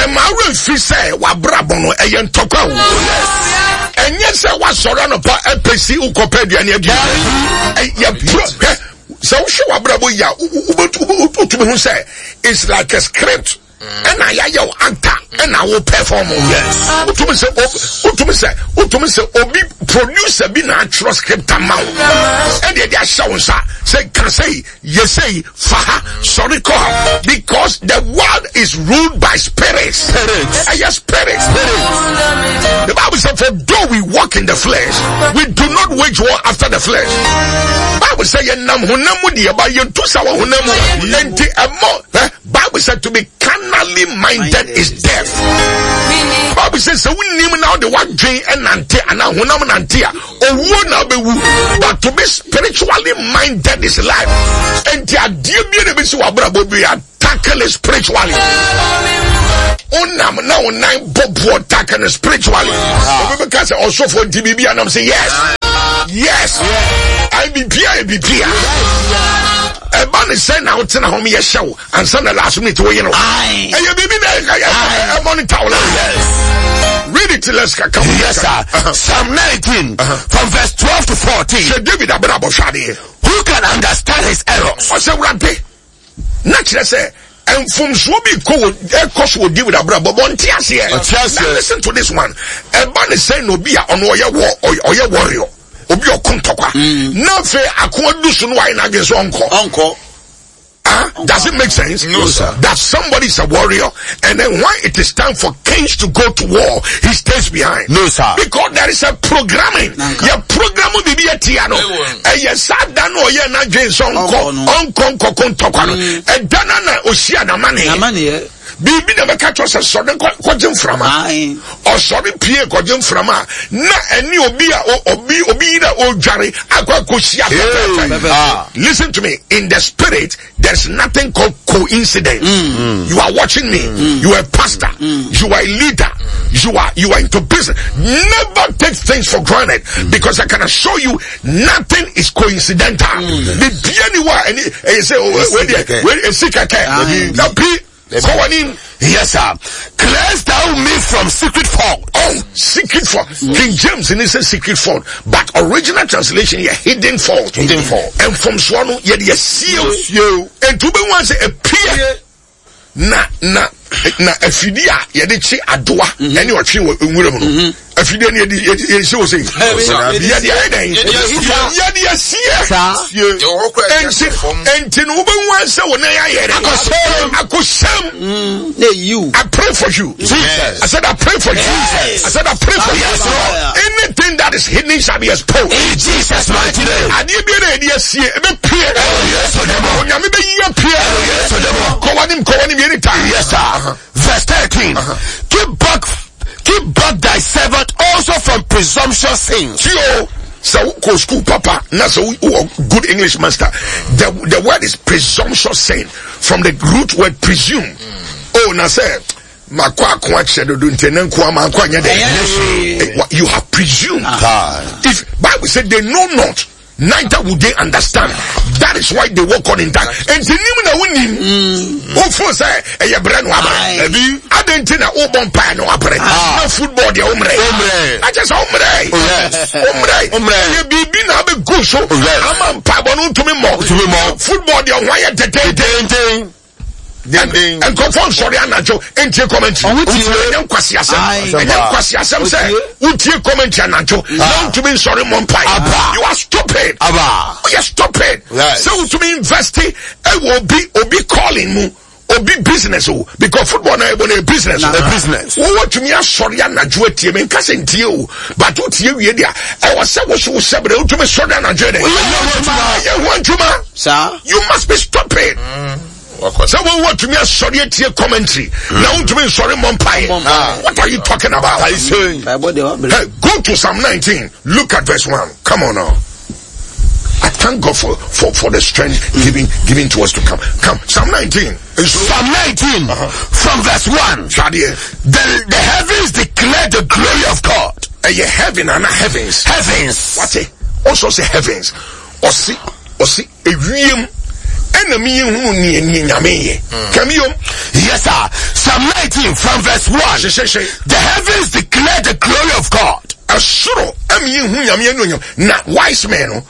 And my real fi say wa brabo no eyen tokwa wo. And yes say wa soro no pa epesi ukopedia na adi. So she wa brabo ya utumi hu say it's like a script. And I your actor and I will perform. Yes. Utumi say obi producer be natural script amount. And they are showing say can say you say faha sorry call because the world is ruled by spirits. Spirits. The Bible says for though we walk in the flesh, we do not wage war after the flesh. Bible says nam hunamu di ba yentu sawa hunamu enti amo. Bible said to be carnally minded is death. Bible says so we name now the one dream and nante and hunam nantia or now be but to be spiritually minded is life. And the idea be so abrabo be tackle spiritually. Now nine bob tackle spiritually. Because also for DBB and I'm saying yes. I be Pierre. A man is saying out to home your show and send the last minute away. And you be there, money towel. Read it till let's come. Yes, sir. Psalm 19 from verse 12 to 14. David Abrabo Shadi. Who can understand his errors? I say, Rampy. Naturally, say, and from Swoby Code, their cost will deal with Abrabo Bontias here. Now listen to this one. A man is saying, no be on your warrior. Obi okontokwa na fe akodusu no why na against uncle. Does it make sense? No, sir. That somebody is a warrior and then when it is time for kings to go to war, he stays behind. No, sir. Because there is a programming. Your program will be a tiano. And you sat down or you're not James uncle kontokwa. And danana osia na money. Bibi never catch us a sudden quadrant from or sorry Pierre quadrant from na any obia or Jerry aquacosia. Listen to me, in the spirit there's nothing called coincidence. You are watching me, you are a pastor, you are a leader, you are into business. Never take things for granted because I can assure you nothing is coincidental. The anywhere and you say where a sick yes, sir. Cleanse thou me from secret fault. Oh, secret fault. King James in this secret fault, but original translation here hidden fault. Hidden fault. And from Swanu, yet you seal. And to be once appear. Na afidia yede chi adoa ene otwe nwuram afidia ne yede show say yede enti no be wan say wona ya yede akosem you I pray for you. Jesus. I said I pray for you. I said I pray for you. Anything that is hidden shall be exposed in Jesus mighty name. Ade bi na yede asie e be pie onyame be yie pie kowanim anytime. Yes, sir. Verse 13. Keep back thy servant also from presumptuous sins. So go school papa, not so good English master. The word is presumptuous sin from the root word presume. Oh, now say you have presumed. If Bible said they know not, neither would they understand. That is why they walk on in that. And the name na winning. Who for say a brand one? I didn't think that open pie no apre. No football the omre. I just omre. Omre. You be na be go so. I'm pa bonu to me more. Football the wire the and confirm sorry anajo entie comment and kwasi asem say utie comment anajo don't to be sorry monpai you are stupid you are stupid so to be investing will be obi calling mu obi business because football na a business what to me sorry anajo etie me nkase ntie o but utie wie dia I was say wo say but to me sorry anajo dey you want to sir you must be stupid. So what to me a sorry commentary. Now to me sorry monpai. What are you talking about? Hey, go to Psalm 19. Look at verse 1. Come on now. I thank God for the strength given to us to come. Come, Psalm 19. Psalm 19 from verse 1. The heavens declare the glory of God. Heaven and heavens. Heavens. What? Also say heavens. Or see a enemy hu ni nyame. Kamio. Yes, sir. Psalm 19 from verse 1. The heavens declare the glory of God. Asuro emi hu nyame no na wise men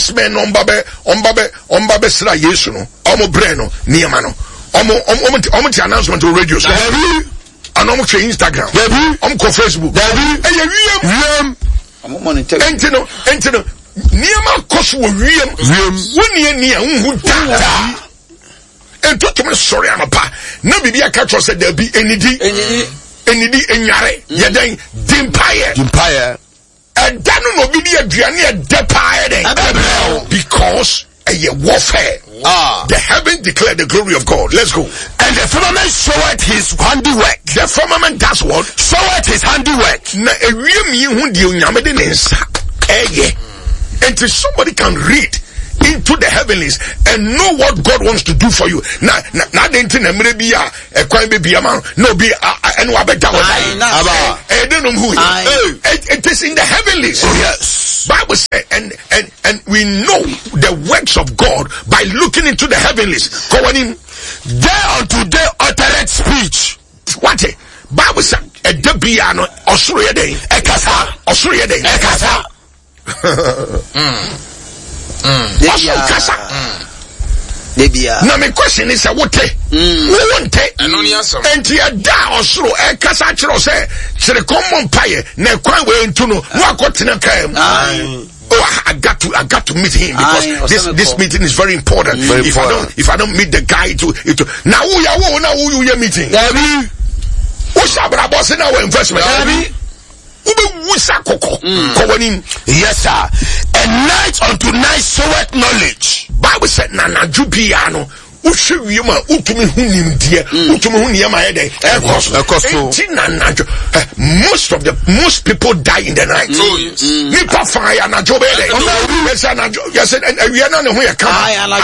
ombabe sra Yesu no omo bre no niema no omo ti announcement on radio so and omo twa Instagram omo ko Facebook eye wiem omo monitor entino niema koso wo wiem woni ni hu da ento to me sorry amapa na bibia ka tro se da bi enidi enyare yeden dimpire and danu no bi di aduane e depae den because a warfare. The heaven declare the glory of God. Let's go. And the firmament showeth his handiwork. The firmament does what? Showeth his handiwork. Na ewiem yi hu di onyame de nensa eye. Until somebody can read into the heavenlies and know what God wants to do for you. Na denti na mire bi a ekwan be bia ma no bi eno abeda wo aba it is in the heavenlies. Oh yes. Bible says and we know the works of God by looking into the heavenlies. Day unto day uttereth speech. What? Bible says e de bia no osoro ye den ekasa osoro ye den ekasa. Now my question is what won't take and you da osoro e kasa chiro say chere common paye na kwan we ntu no no akotina kam. Oh, I got to meet him because this meeting is very important. If I don't meet the guy to now who you meeting? Who sabra boss na investment? Yes, sir. And night unto night showeth knowledge. Bible said na jubiano ushiwi ma utumi hunim die utumi hunia ma ede most people die in the night. Nipa fire na jobe ede yes and we are not who you come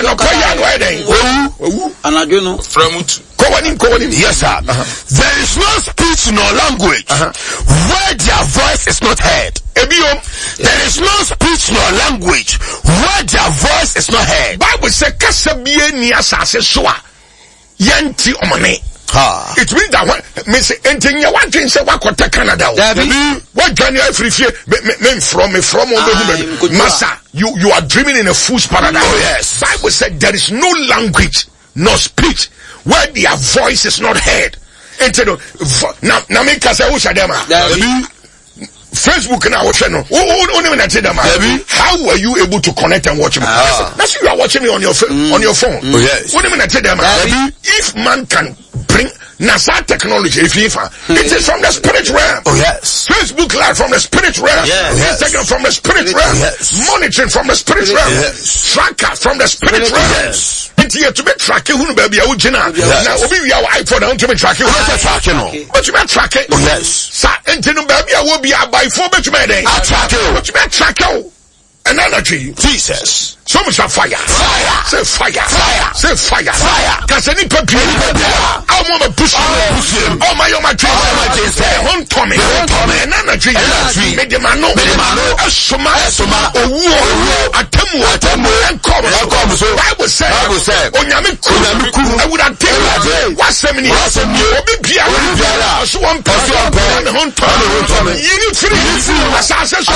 anajo no framut. Yes, sir. There is no speech nor language where their voice is not heard. There is no speech nor language where their voice is not heard. Bible says kasabie ni asase so a yenti omane. It means that when me say entinya wadwen say wakota Canada. What January free fear me from Massa, you are dreaming in a fool's paradise. Oh yes. Bible said there is no language nor speech where their voice is not heard. Now make us say Facebook and I watch no. How were you able to connect and watch me? That's you are watching me on your phone. Oh yes. If man can bring NASA technology, it is from the spirit realm. Oh yes. Facebook Live from the spirit realm. Yes. Instagram from the spirit realm. Yes. Monitoring from the spirit realm. Yes. Tracker from the spirit realm. Yes. Here to be tracking who baby now obi we our iPhone to be tracking but you be tracking. Oh yes. Sa entinu baby I will be by phone but you be dey tracking but you be tracking and energy Jesus. So much fire. Say fire. Say fire. Cause any people I want to push him. Oh my dream. Say hon Tommy and energy. Make the man know. Asuma. Atemu and come. So Bible say Onyamiku. I would have taken what's happening. Obi biara. So one person and hon Tommy. You need free. Assassin.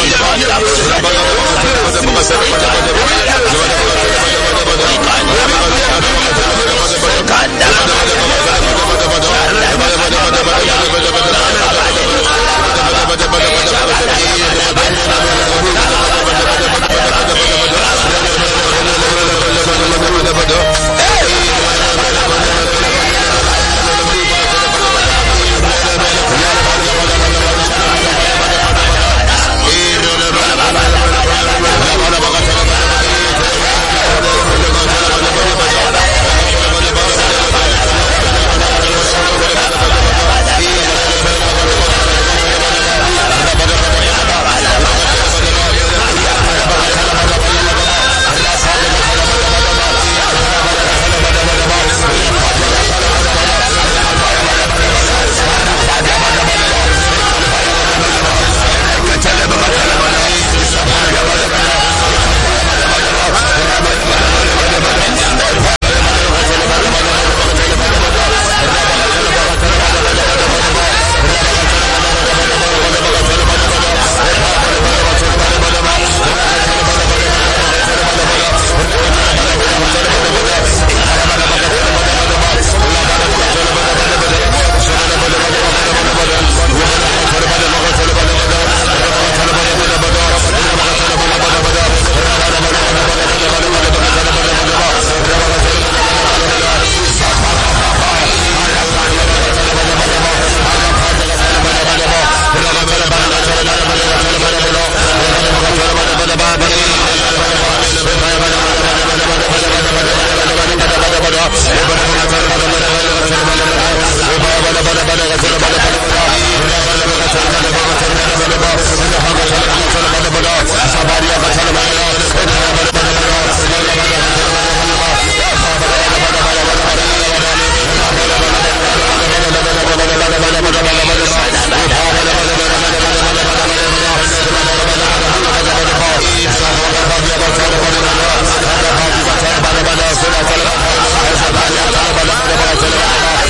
Rabba